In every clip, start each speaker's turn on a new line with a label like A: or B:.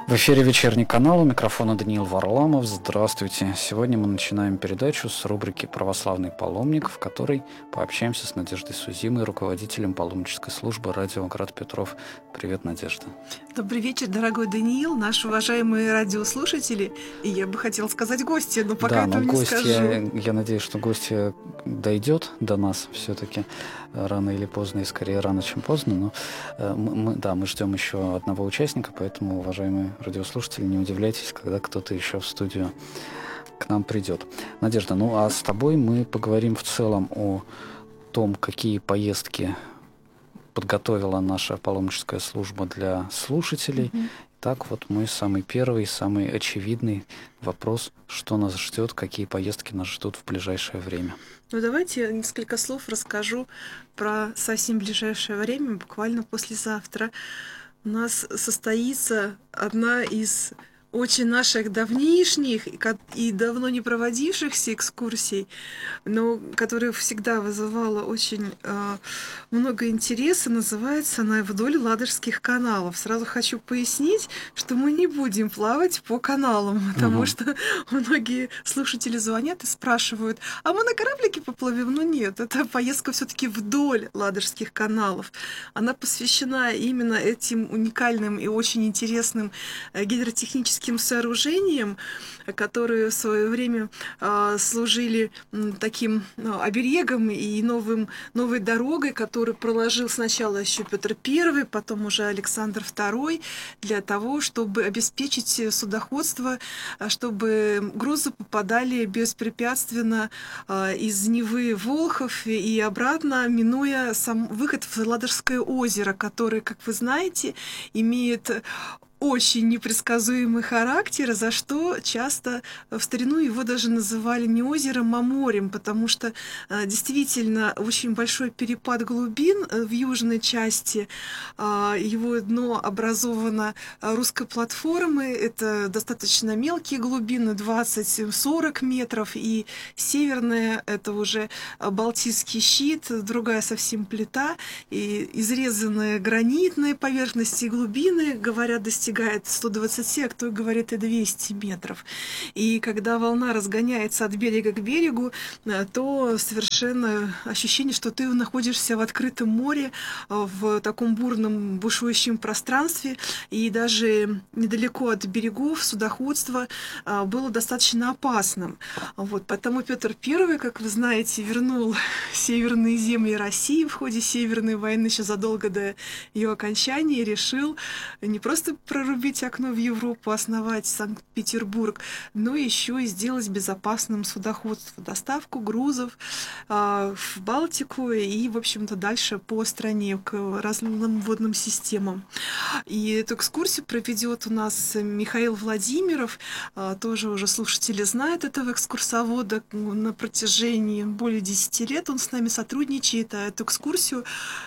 A: В эфире «Вечерний канал», у микрофона Даниил Варламов. Здравствуйте. Сегодня мы начинаем передачу с рубрики «Православный паломник», в которой пообщаемся с Надеждой Сузимой, руководителем паломнической службы «Радио Град Петров». Привет, Надежда.
B: Добрый вечер, дорогой Даниил, наши уважаемые радиослушатели. И я бы хотела сказать гости, но пока этого не скажу.
A: Я надеюсь, что гостья дойдет до нас все-таки рано или поздно, и скорее рано, чем поздно. Но мы ждем еще одного участника, поэтому, уважаемые радиослушатели, не удивляйтесь, когда кто-то еще в студию к нам придет. Надежда, а с тобой мы поговорим в целом о том, какие поездки подготовила наша паломническая служба для слушателей. Так вот мой самый первый, самый очевидный вопрос: что нас ждет, какие поездки нас ждут в ближайшее время?
B: Давайте несколько слов расскажу про совсем ближайшее время. Буквально послезавтра у нас состоится одна из очень наших давнишних и давно не проводившихся экскурсий, но которая всегда вызывала очень много интереса. Называется она «Вдоль Ладожских каналов». Сразу хочу пояснить, что мы не будем плавать по каналам, потому что многие слушатели звонят и спрашивают: а мы на кораблике поплывем? Но нет, это поездка все-таки вдоль Ладожских каналов. Она посвящена именно этим уникальным и очень интересным гидротехническим сооружениям, которые в свое время служили таким оберегом и новой дорогой, которую проложил сначала еще Петр I, потом уже Александр II, для того, чтобы обеспечить судоходство, чтобы грузы попадали беспрепятственно из Невы в Волхов и обратно, минуя сам выход в Ладожское озеро, которое, как вы знаете, имеет очень непредсказуемый характер, за что часто в старину его даже называли не озером, а морем, потому что действительно очень большой перепад глубин в южной части. Его дно образовано русской платформой, это достаточно мелкие глубины, 20-40 метров, и северная — это уже Балтийский щит, другая совсем плита, и изрезанные гранитные поверхности и глубины, говорят, достигают 120, а кто говорит и 200 метров. И когда волна разгоняется от берега к берегу, то совершенно ощущение, что ты находишься в открытом море, в таком бурном бушующем пространстве, и даже недалеко от берегов судоходство было достаточно опасным. Потому Петр I, как вы знаете, вернул северные земли России в ходе Северной войны еще задолго до ее окончания, и решил не просто прорубить окно в Европу, основать Санкт-Петербург, но еще и сделать безопасным судоходство, доставку грузов в Балтику и, в общем-то, дальше по стране к разным водным системам. И эту экскурсию проведет у нас Михаил Владимиров, тоже уже слушатели знают этого экскурсовода. На протяжении более 10 лет он с нами сотрудничает, а эту экскурсию,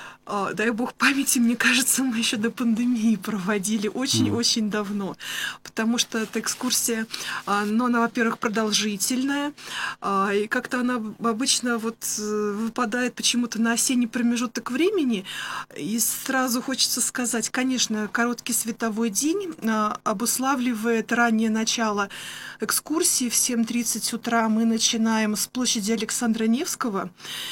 B: дай бог памяти, мне кажется, мы еще до пандемии проводили очень-очень давно, потому что эта экскурсия, она, во-первых, продолжительная, и как-то она обычно выпадает почему-то на осенний промежуток времени, и сразу хочется сказать, конечно, короткий световой день обуславливает раннее начало экскурсии. В 7:30 утра мы начинаем с площади Александра Невского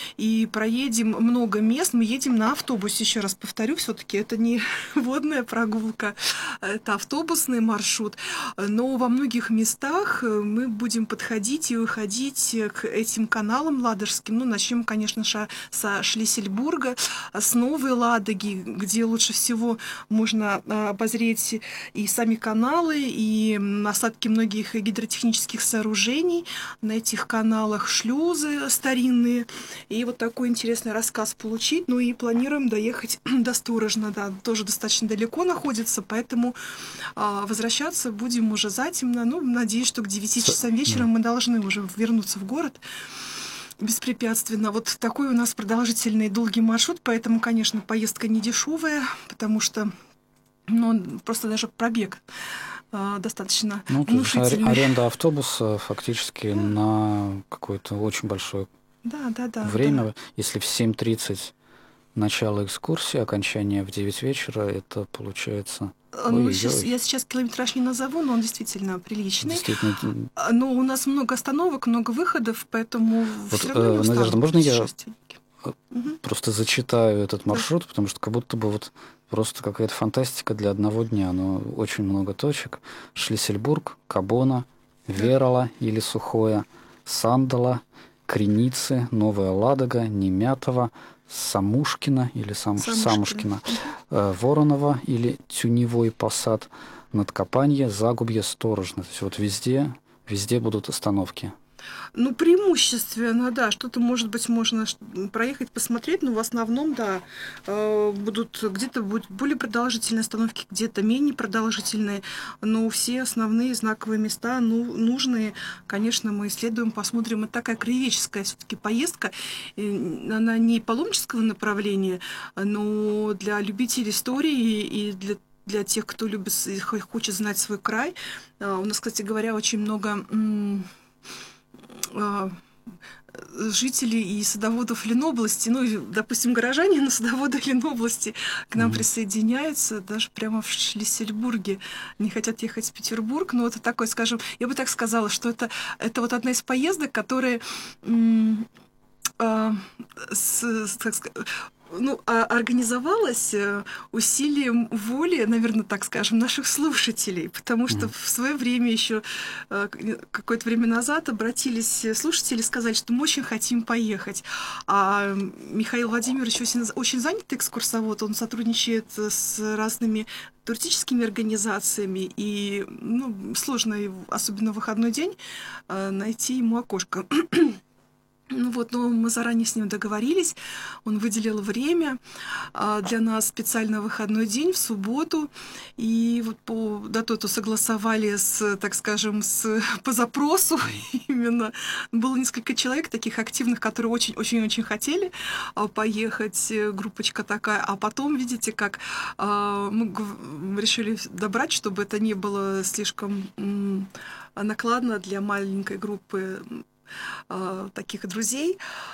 B: и проедем много мест. Мы едем на автобусе, еще раз повторю, все-таки это не водная прогулка, это автобусный маршрут, но во многих местах мы будем подходить и выходить к этим каналам ладожским. Начнем, конечно, со Шлиссельбурга, с Новой Ладоги, где лучше всего можно обозреть и сами каналы, и остатки многих гидротехнических сооружений на этих каналах, шлюзы старинные, и вот такой интересный рассказ получить. И планируем доехать до Сторожна, тоже достаточно далеко находится, поэтому возвращаться будем уже затемно. Надеюсь, что к 9 часам вечера мы должны уже вернуться в город беспрепятственно. Вот такой у нас продолжительный и долгий маршрут, поэтому, конечно, поездка не дешевая, потому что просто даже пробег достаточно внушительный.
A: Аренда автобуса фактически на какое-то очень большое время. Если в 7:30 начало экскурсии, окончание в 9 вечера, это получается...
B: Ну, я сейчас километраж не назову, но он действительно приличный.
A: Действительно.
B: Но у нас много остановок, много выходов, поэтому
A: Вот,
B: все равно не
A: Надежда, можно я
B: Угу.
A: просто зачитаю этот маршрут, потому что как будто бы вот просто какая-то фантастика для одного дня. Но очень много точек. Шлиссельбург, Кабона, Верала или Сухое, Сандала, Креницы, Новая Ладога, Немятова, Самушкина или Самушкина, Воронова или Тюневой Посад, Надкопанье, Загубье, Сторожно. То есть вот везде будут остановки.
B: Ну, преимущественно, да, что-то, может быть, можно проехать, посмотреть, но в основном, да, будут где-то более продолжительные остановки, где-то менее продолжительные, но все основные знаковые места, нужные, конечно, мы исследуем, посмотрим. Это такая краеведческая все-таки поездка, она не паломнического направления, но для любителей истории и для тех, кто любит и хочет знать свой край. У нас, кстати говоря, очень много жителей и садоводов Ленобласти, ну, допустим, горожане, но садоводы Ленобласти к нам присоединяются, даже прямо в Шлиссельбурге. Не хотят ехать в Петербург, но это такой, скажем, я бы так сказала, что это вот одна из поездок, которые организовалась усилием воли, наверное, так скажем, наших слушателей, потому что в свое время еще какое-то время назад обратились слушатели и сказали, что мы очень хотим поехать. А Михаил Владимирович очень занятый экскурсовод, он сотрудничает с разными туристическими организациями, и сложно, особенно в выходной день, найти ему окошко. Но мы заранее с ним договорились, он выделил время для нас специально выходной день в субботу, и вот по дату согласовали так скажем, по запросу именно. Было несколько человек таких активных, которые очень-очень-очень хотели поехать, группочка такая, а потом, видите, как мы решили добрать, чтобы это не было слишком накладно для маленькой группы таких друзей,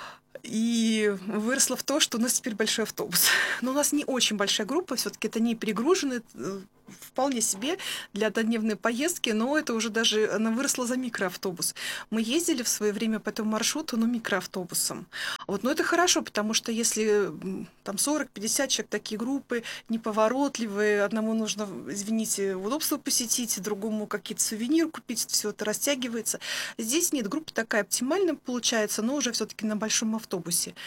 B: и выросло в то, что у нас теперь большой автобус. Но у нас не очень большая группа, все-таки это не перегруженный, вполне себе для однодневной поездки, но это уже даже она выросла за микроавтобус. Мы ездили в свое время по этому маршруту, микроавтобусом. Но это хорошо, потому что если там 40-50 человек, такие группы неповоротливые, одному нужно, извините, удобство посетить, другому какие-то сувениры купить, все это растягивается. Здесь нет, группа такая оптимальная получается, но уже все-таки на большом автобусе.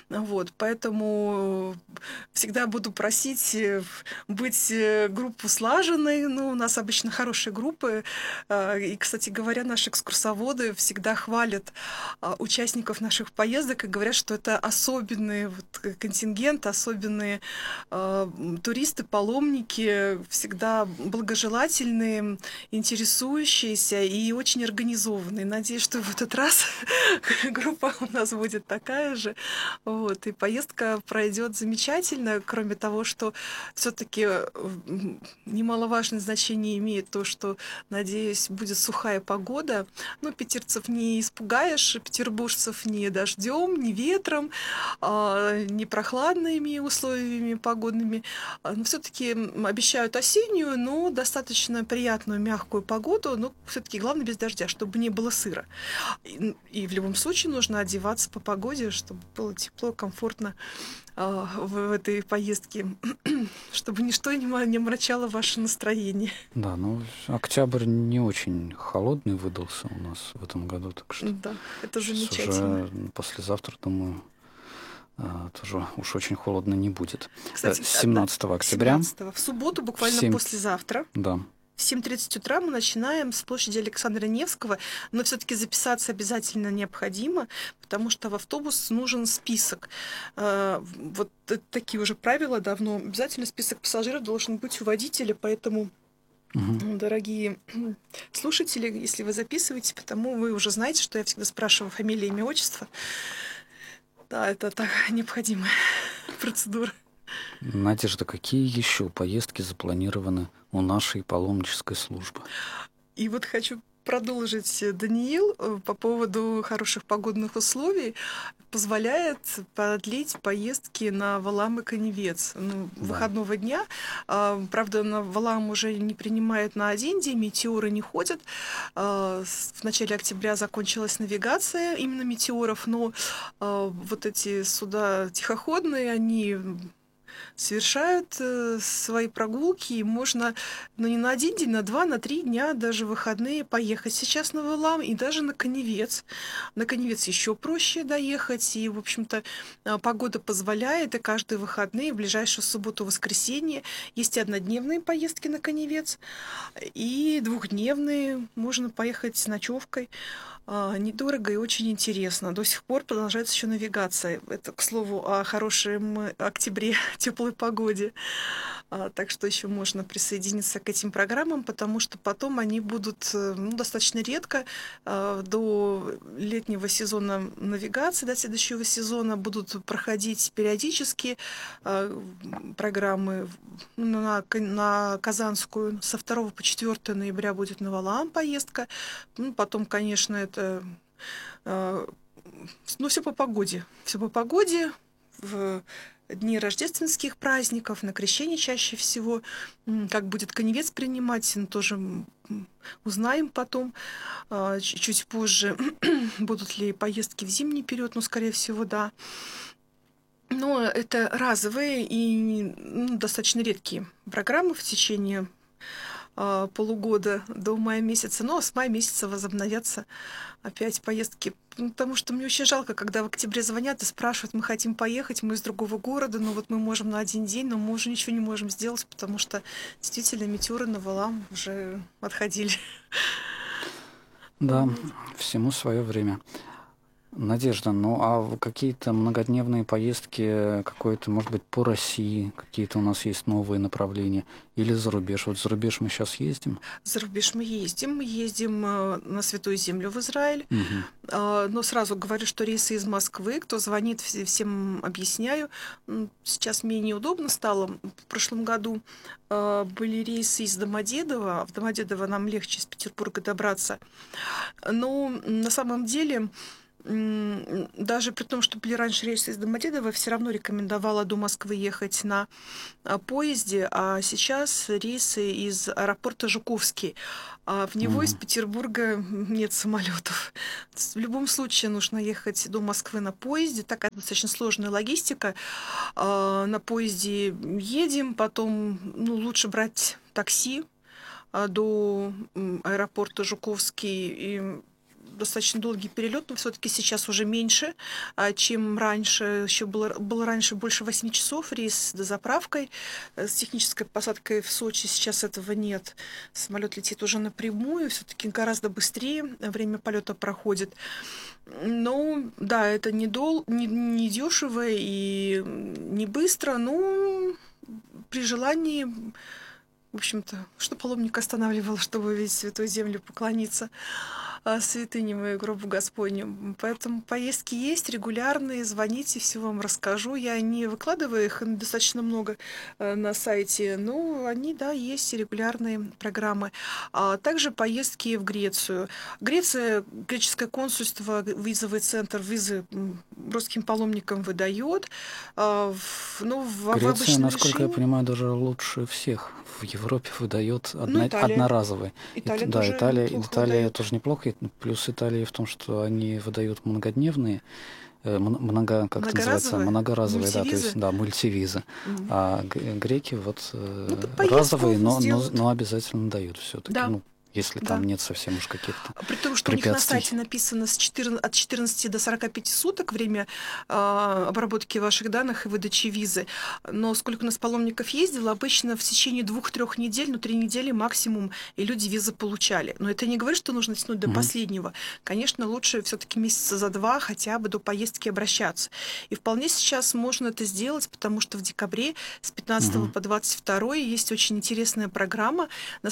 B: Поэтому всегда буду просить быть группу слаженной. У нас обычно хорошие группы. И, кстати говоря, наши экскурсоводы всегда хвалят участников наших поездок и говорят, что это особенный контингент, особенные туристы, паломники, всегда благожелательные, интересующиеся и очень организованные. Надеюсь, что в этот раз группа у нас будет такая же. И поездка пройдет замечательно, кроме того, что все-таки немаловажное значение имеет то, что, надеюсь, будет сухая погода. Питерцев не испугаешь, петербуржцев ни дождем, ни ветром, ни прохладными условиями погодными. Но все-таки обещают осеннюю, но достаточно приятную, мягкую погоду, но все-таки главное без дождя, чтобы не было сыро. И в любом случае нужно одеваться по погоде, чтобы было тепло, комфортно в этой поездке, чтобы ничто не омрачало ваше настроение.
A: Да, октябрь не очень холодный выдался у нас в этом году, так что
B: да, это замечательно.
A: Уже послезавтра, думаю, тоже уж очень холодно не будет.
B: Кстати,
A: 17 октября.
B: 17 в субботу, буквально послезавтра.
A: Да.
B: В 7:30 утра мы начинаем с площади Александра Невского, но все-таки записаться обязательно необходимо, потому что в автобус нужен список. Такие уже правила давно. Обязательно список пассажиров должен быть у водителя, поэтому, дорогие слушатели, если вы записываете, потому вы уже знаете, что я всегда спрашиваю фамилия, имя, отчество. Да, это такая необходимая процедура.
A: Надежда, какие еще поездки запланированы у нашей паломнической службы?
B: И хочу продолжить, Даниил, по поводу хороших погодных условий позволяет продлить поездки на Валам и Каневец. Ну,
A: Да.
B: выходного дня. Правда, на Валам уже не принимают на один день, метеоры не ходят. В начале октября закончилась навигация именно метеоров, но вот эти суда тихоходные, они совершают свои прогулки, и можно, ну, не на один день, на 2, на 3 дня, даже выходные поехать сейчас на Валам и даже на Каневец. На Каневец еще проще доехать, и, в общем-то, погода позволяет, и каждые выходные, в ближайшую субботу-воскресенье, есть и однодневные поездки на Каневец, и двухдневные, можно поехать с ночевкой. Недорого и очень интересно. До сих пор продолжается еще навигация. Это, к слову, о хорошем октябре, теплой погоде. Так что еще можно присоединиться к этим программам, потому что потом они будут, ну, достаточно редко. До летнего сезона навигации, до следующего сезона будут проходить периодически программы на Казанскую. Со 2 по 4 ноября будет на Валаам поездка. Ну, потом, конечно, это ну, все по погоде. Все по погоде. В дни рождественских праздников, на крещение чаще всего. Как будет Каневец принимать, тоже узнаем потом. Чуть позже, будут ли поездки в зимний период, ну, скорее всего, да. Но это разовые и достаточно редкие программы в течение полугода до мая месяца, но с мая месяца возобновятся опять поездки. Потому что мне очень жалко, когда в октябре звонят и спрашивают, мы хотим поехать, мы из другого города, но вот мы можем на один день, но мы уже ничего не можем сделать, потому что действительно метеоры на Валам уже отходили.
A: Да, всему свое время. Надежда, ну а какие-то многодневные поездки, какой-то, может быть, по России, какие-то у нас есть новые направления, или за рубеж? Вот за рубеж мы сейчас ездим?
B: За рубеж мы ездим на Святую Землю в Израиль. Но сразу говорю, что рейсы из Москвы, кто звонит, всем объясняю. Сейчас мне неудобно стало. В прошлом году были рейсы из Домодедово. В Домодедово нам легче из Петербурга добраться. Но на самом деле, даже при том, что были раньше рейсы из Домодедово, все равно рекомендовала до Москвы ехать на поезде, а сейчас рейсы из аэропорта Жуковский. А в него из Петербурга нет самолетов. В любом случае нужно ехать до Москвы на поезде. Такая достаточно сложная логистика. На поезде едем, потом, ну, лучше брать такси до аэропорта Жуковский, и достаточно долгий перелет, но все-таки сейчас уже меньше, чем раньше. Еще было раньше больше 8 часов рейс с дозаправкой, с технической посадкой в Сочи. Сейчас этого нет. Самолет летит уже напрямую, все-таки гораздо быстрее время полета проходит. Но да, это не дешево и не быстро, но при желании, в общем-то, что паломник останавливал, чтобы видеть Святую Землю, поклониться святыням и гробу Господню. Поэтому поездки есть регулярные, звоните, все вам расскажу. Я не выкладываю их достаточно много на сайте, но они, да, есть регулярные программы. А также поездки в Грецию. Греция, греческое консульство, визовый центр визы русским паломникам выдает. Ну,
A: Греция, насколько я понимаю, даже лучше всех в Европе выдает одноразовые. Италия тоже неплохо. Плюс Италия в том, что они выдают многодневные, многоразовые, да, то есть, да, мультивизы. А греки вот разовые, но обязательно дают все-таки.
B: Да.
A: Ну, если там нет совсем уж каких-то
B: При том, что у них на сайте написано от 14 до 45 суток время обработки ваших данных и выдачи визы. Но сколько у нас паломников ездило, обычно в течение 2-3 недель, 3 недели максимум, и люди визы получали. Но это не говорит, что нужно тянуть до последнего. Конечно, лучше все-таки месяца за 2 хотя бы до поездки обращаться. И вполне сейчас можно это сделать, потому что в декабре с 15 по 22 есть очень интересная программа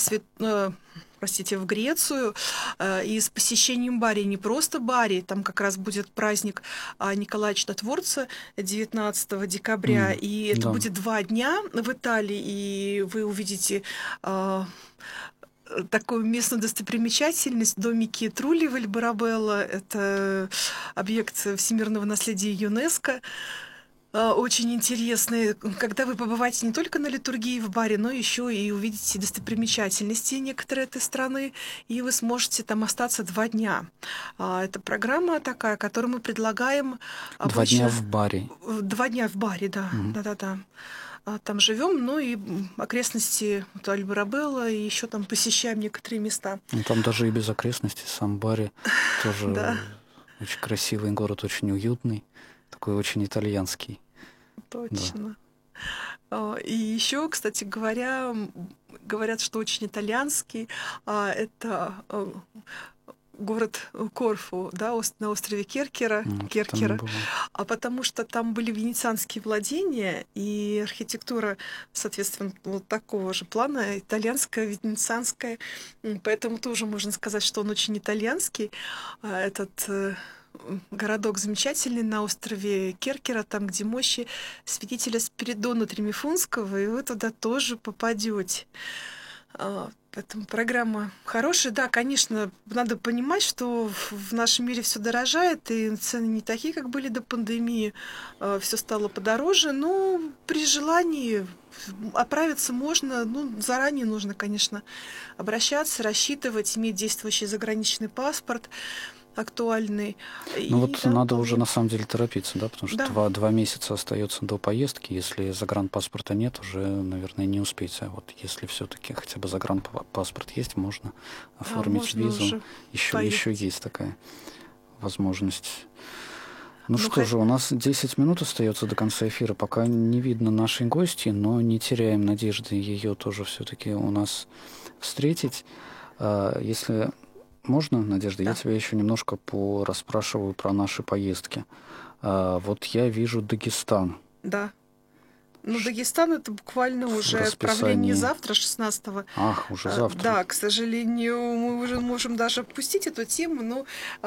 B: в Грецию, и с посещением Бари. Не просто Бари, там как раз будет праздник Николая Чудотворца 19 декабря, и это будет 2 дня в Италии, и вы увидите такую местную достопримечательность, домики Трули в Эль-Барабелло. Это объект всемирного наследия ЮНЕСКо. Очень интересные, когда вы побываете не только на литургии в баре, но еще и увидите достопримечательности некоторые этой страны, и вы сможете там остаться 2 дня. Это программа такая, которую мы предлагаем
A: 2 дня
B: обычно.
A: в баре.
B: 2 дня в баре, да,
A: Мгм.
B: да-да-да. Там живем, ну и окрестности вот Аль-Барабелла, и еще там посещаем некоторые места.
A: Ну, там даже и без окрестностей, сам Бари тоже
B: Да,
A: очень красивый город, очень уютный, такой очень итальянский. Да.
B: точно. И еще, кстати говоря, говорят, что очень итальянский. Это город Корфу, да, на острове
A: Там не
B: Керкера,
A: бывал.
B: а потому что там были венецианские владения, и архитектура, соответственно, вот такого же плана, итальянская, венецианская, поэтому тоже можно сказать, что он очень итальянский. Этот городок замечательный на острове Керкера, там, где мощи святителя Спиридона Тремифунского, и вы туда тоже попадете. Поэтому программа хорошая. Да, конечно, надо понимать, что в нашем мире все дорожает, и цены не такие, как были до пандемии. Все стало подороже, но при желании оправиться можно. Ну, заранее нужно, конечно, обращаться, рассчитывать, иметь действующий заграничный паспорт актуальный.
A: Ну
B: И
A: вот
B: да,
A: надо уже
B: вполне.
A: на самом деле торопиться, да, потому что
B: Да,
A: 2 месяца остается до поездки. Если загранпаспорта нет, уже, наверное, не успеть. А вот если все-таки хотя бы загранпаспорт есть, можно
B: да,
A: оформить
B: можно
A: визу.
B: уже
A: Еще
B: поехать.
A: есть такая возможность. Ну
B: Ну,
A: что же, у нас 10 минут остается до конца эфира. Пока не видно нашей гости, но не теряем надежды ее тоже все-таки у нас встретить. Если можно, Надежда, я
B: Да,
A: тебя еще немножко порасспрашиваю про наши поездки. Вот я вижу Дагестан.
B: да. Ну,
A: Ш-
B: Дагестан это буквально
A: В
B: уже отправление
A: расписании.
B: завтра, 16-го.
A: Ах, уже завтра.
B: Да, к сожалению, мы уже можем даже опустить эту тему, но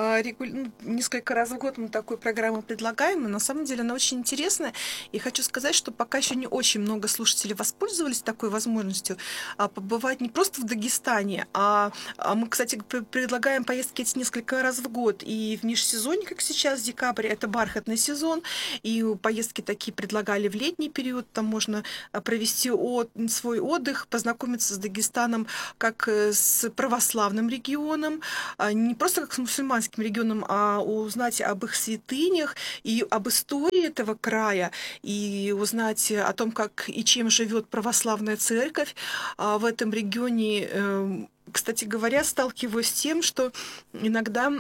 B: несколько раз в год мы такую программу предлагаем, и на самом деле она очень интересная. И хочу сказать, что пока еще не очень много слушателей воспользовались такой возможностью побывать не просто в Дагестане, мы, кстати, предлагаем поездки эти несколько раз в год. И в межсезонье, как сейчас, декабрь, это бархатный сезон, и поездки такие предлагали в летний период. Там можно провести свой отдых, познакомиться с Дагестаном как с православным регионом, не просто как с мусульманским регионом, а узнать об их святынях и об истории этого края, и узнать о том, как и чем живет православная церковь в этом регионе. Кстати говоря, сталкиваюсь с тем, что иногда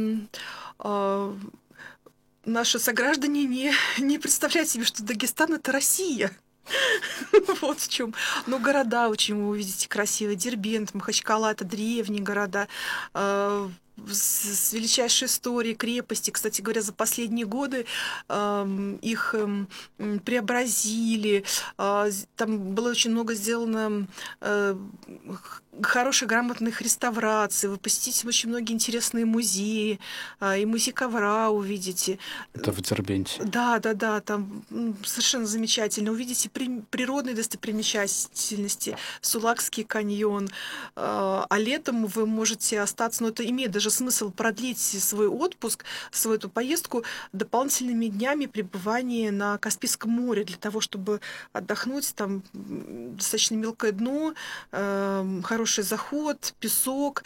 B: а, наши сограждане не представляют себе, что Дагестан — это Россия. Вот в чем. Но города очень вы увидите красивые. Дербент, Махачкала — это древние города с величайшей историей, крепости. Кстати говоря, за последние годы их преобразили. Там было очень много сделано хороших, грамотных реставраций. Вы посетите очень многие интересные музеи, и музей ковра увидите.
A: Это в Дербенте.
B: Да, да, да, там совершенно замечательно. Увидите природные достопримечательности, Сулакский каньон. А летом вы можете остаться, но это имеет даже смысл продлить свой отпуск, свою эту поездку дополнительными днями пребывания на Каспийском море для того, чтобы отдохнуть. Там достаточно мелкое дно, хороший заход, песок,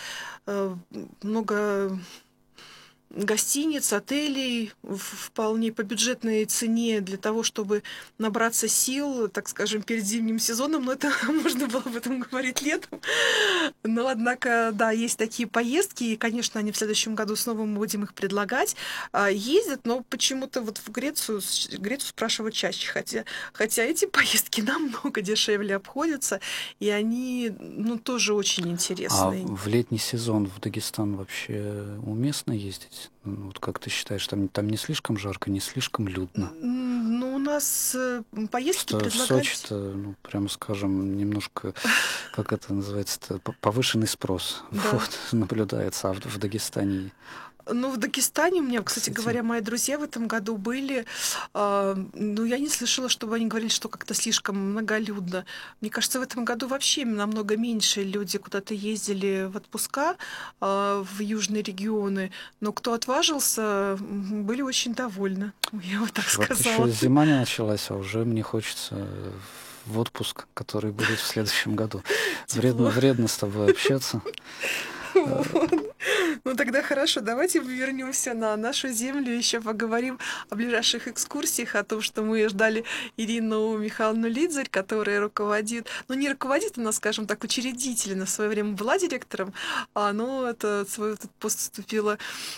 B: много гостиниц, отелей вполне по бюджетной цене для того, чтобы набраться сил, так скажем, перед зимним сезоном. Но это можно было об этом говорить летом. Но, однако, да, есть такие поездки, и, конечно, они в следующем году снова мы будем их предлагать. Ездят, но почему-то вот в Грецию спрашивают чаще, хотя эти поездки намного дешевле обходятся, и они, ну, тоже очень
A: А
B: интересные.
A: в летний сезон в Дагестан вообще уместно ездить? Ну, вот как ты считаешь, там не слишком жарко, не слишком людно?
B: Ну, у нас поездки
A: Просто в
B: предлагались.
A: Сочи-то, ну, прямо скажем, немножко, как это называется-то, повышенный спрос
B: Да.
A: вот, наблюдается, а в Дагестане
B: Ну, в Дагестане у меня, кстати говоря, мои друзья в этом году были. Ну, я не слышала, чтобы они говорили, что как-то слишком многолюдно. Мне кажется, в этом году вообще намного меньше люди куда-то ездили в отпуска в южные регионы. Но кто отважился, были очень довольны. Я вот так
A: Вот
B: сказала.
A: еще зима не началась, а уже мне хочется в отпуск, который будет в следующем году. Вредно с тобой общаться.
B: Вот. Ну тогда хорошо, давайте вернемся на нашу землю, еще поговорим о ближайших экскурсиях, о том, что мы ждали Ирину Михайловну Лидзарь, которая руководит, ну не руководит она, скажем так, учредитель, на свое время была директором, но это свой этот пост вступила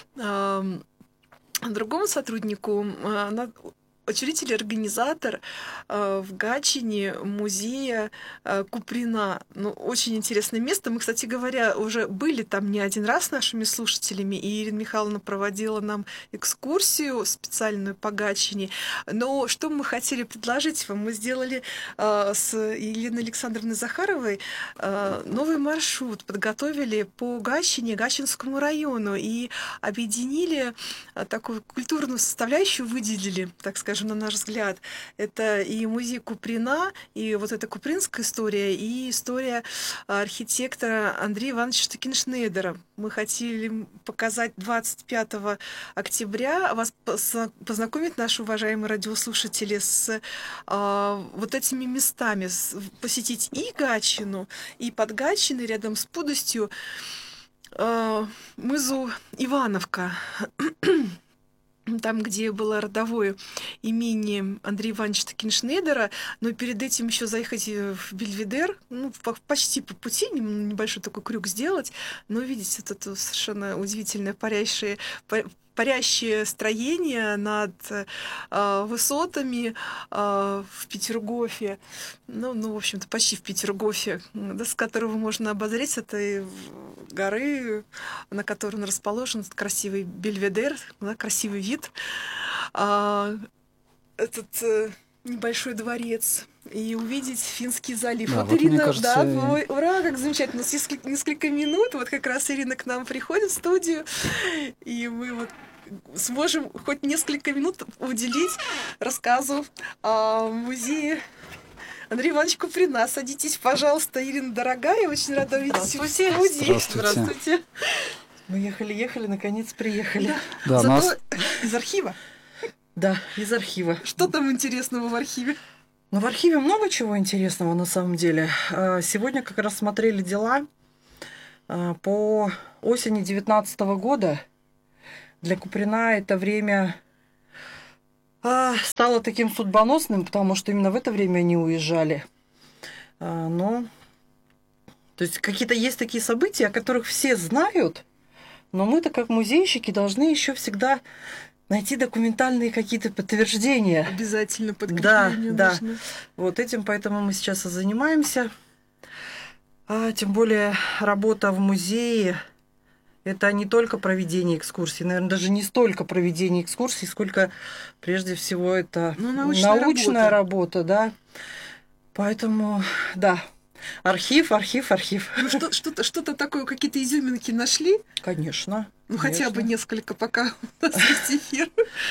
B: другому сотруднику. Она учредитель и организатор в Гатчине музея Куприна. Ну, очень интересное место. Мы, кстати говоря, уже были там не один раз с нашими слушателями, и Ирина Михайловна проводила нам экскурсию специальную по Гатчине. Но что мы хотели предложить вам? Мы сделали с Еленой Александровной Захаровой новый маршрут, подготовили по Гатчине, Гатчинскому району, и объединили такую культурную составляющую, выделили, так скажем, на наш взгляд. Это и музей Куприна, и вот эта купринская история, и история архитектора Андрея Ивановича Штукеншнейдера. Мы хотели показать 25 октября, вас познакомить, наши уважаемые радиослушатели, с вот этими местами, посетить и Гатчину, и под Гатчиной, рядом с Пудостью, мызу Ивановка. Там, где было родовое имение Андрея Ивановича Штукеншнейдера, но перед этим еще заехать в Бельведер, ну, почти по пути, небольшой такой крюк сделать, но видеть вот это совершенно удивительное парящее строение над высотами в Петергофе, ну, в общем-то, почти в Петергофе, да, с которого можно обозреть с этой горы, на которой он расположен, этот красивый Бельведер, да, красивый вид, этот небольшой дворец, и увидеть Финский залив.
A: Да,
B: вот
A: вот
B: Ирина,
A: мне кажется,
B: да, ой, ура, как замечательно. У нас есть несколько минут, вот как раз Ирина к нам приходит в студию, и мы вот сможем хоть несколько минут уделить рассказу о музее Андрея Ивановича Куприна. Садитесь, пожалуйста, Ирина дорогая, очень рада видеть в студии.
A: Здравствуйте.
C: Мы ехали, наконец приехали.
A: Да,
B: Зато
A: нас...
B: из архива.
C: Да, из архива.
B: Что там интересного в архиве?
C: Ну, в архиве много чего интересного на самом деле. Сегодня как раз смотрели дела по осени 2019 года. Для Куприна это время стало таким судьбоносным, потому что именно в это время они уезжали. То есть какие-то есть такие события, о которых все знают, но мы-то как музейщики должны еще всегда найти документальные какие-то подтверждения.
B: Обязательно подкрепление
C: да.
B: нужно.
C: Вот этим поэтому мы сейчас и занимаемся. Тем более работа в музее – это не только проведение экскурсий, наверное, даже не столько проведение экскурсий, сколько прежде всего это научная работа, да. Поэтому, да, архив.
B: Ну, что-то такое, какие-то изюминки нашли?
C: Конечно.
B: Ну, хотя бы несколько, пока у нас есть эфир.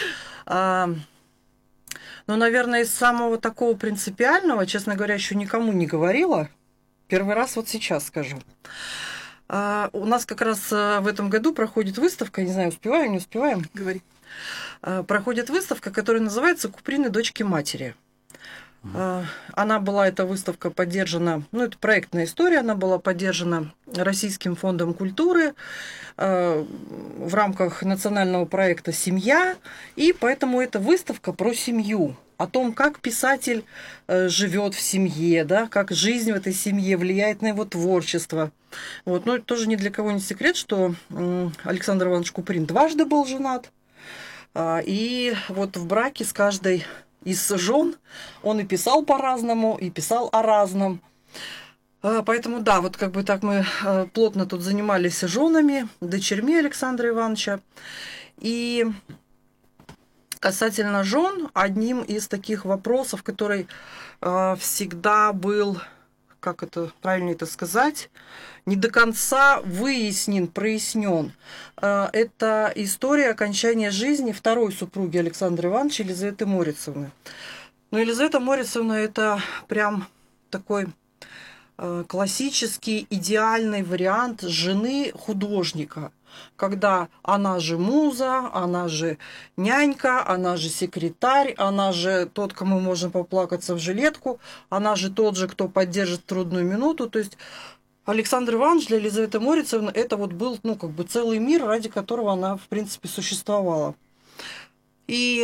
C: Наверное, из самого такого принципиального, честно говоря, еще никому не говорила. Первый раз вот сейчас скажу. У нас как раз в этом году проходит выставка, не знаю, успеваем, не успеваем.
B: Говори.
C: Проходит выставка, которая называется «Куприны. Дочки матери». Она была, эта выставка, поддержана, это проектная история, она была поддержана Российским фондом культуры в рамках национального проекта «Семья», и поэтому эта выставка про семью, о том, как писатель живет в семье, да, как жизнь в этой семье влияет на его творчество. Вот. Но это тоже ни для кого не секрет, что Александр Иванович Куприн дважды был женат, и вот в браке с каждой из жен он и писал по-разному, и писал о разном. Поэтому, да, вот как бы так мы плотно тут занимались женами, дочерьми Александра Ивановича. И касательно жен, одним из таких вопросов, который всегда был как это правильно это сказать, не до конца выяснен, прояснен. Это история окончания жизни второй супруги Александра Ивановича, Елизаветы Морицевны. Но Елизавета Морицевна – это прям такой классический, идеальный вариант жены художника, когда она же муза, она же нянька, она же секретарь, она же тот, кому можно поплакаться в жилетку, она же тот же, кто поддержит трудную минуту. То есть Александр Иванович для Елизаветы Морицевны это вот был, ну, как бы целый мир, ради которого она, в принципе, существовала. И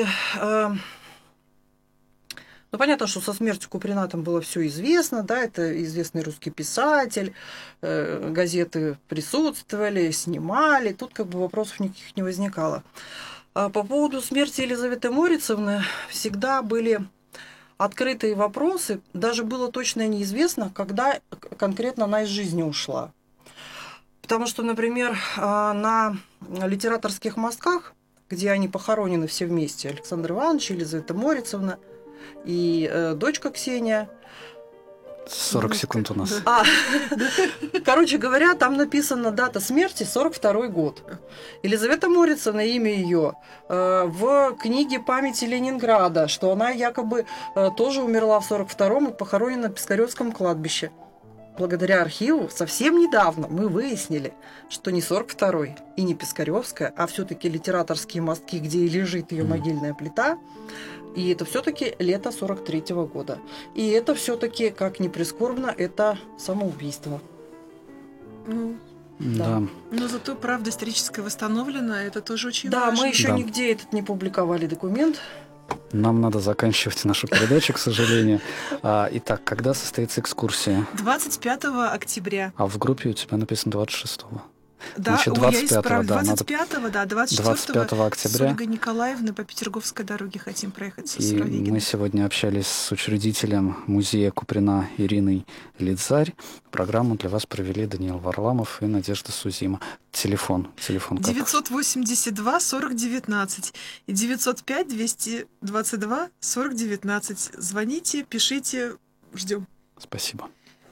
C: ну, понятно, что со смертью Куприна там было все известно, да, это известный русский писатель, газеты присутствовали, снимали, тут как бы вопросов никаких не возникало. А по поводу смерти Елизаветы Морицевны всегда были открытые вопросы, даже было точно неизвестно, когда конкретно она из жизни ушла. Потому что, например, на литераторских мостках, где они похоронены все вместе, Александр Иванович, Елизавета Морицевна, и дочка Ксения.
A: 40 секунд у нас.
C: Короче говоря, там написана дата смерти 42-й год. Елизавета Морицевна, имя ее в книге «Памяти Ленинграда», что она якобы тоже умерла в 42-м и похоронена на Пискаревском кладбище. Благодаря архиву совсем недавно мы выяснили, что не 42-й и не Пискаревская, а все-таки литераторские мостки, где и лежит ее могильная плита, и это все-таки лето 43-го года. И это все-таки, как ни прискорбно, это самоубийство.
B: Ну,
A: Да.
B: но зато правда историческая восстановлена, это тоже очень
C: Да,
B: важно.
C: мы еще
A: Да.
C: нигде этот не публиковали документ.
A: Нам надо заканчивать нашу передачу, к сожалению. Итак, когда состоится экскурсия?
B: 25 октября.
A: А в группе у тебя написано 26-го.
B: Да,
A: Значит,
B: ой, я
A: 25-го,
B: исправлю.
A: да, надо-
B: 25-го, да, 24-го
A: 25
B: с
A: октября.
B: Ольгой Николаевной по Петерговской дороге хотим проехать с
A: И
B: Суровикиной.
A: мы сегодня общались с учредителем музея Куприна Ириной Лидзарь. Программу для вас провели Даниил Варламов и Надежда Сузима. Телефон как?
B: 982 40 19 и 905 222 40 19. Звоните, пишите, ждем.
A: Спасибо.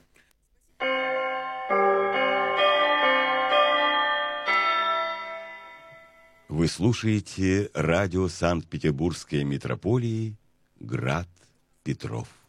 D: Вы слушаете радио Санкт-Петербургской митрополии «Град Петров».